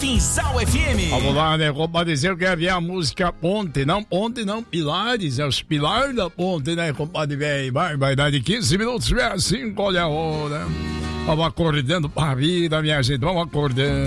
Quinzal FM. Vamos lá, né? Compadre, eu quero ver a música Ponte não, Pilares, é os pilares da ponte, né, compadre, velho? Vai dar de 15 minutos, 5, olha a hora. Vamos acordando pra vida, minha gente, vamos acordando.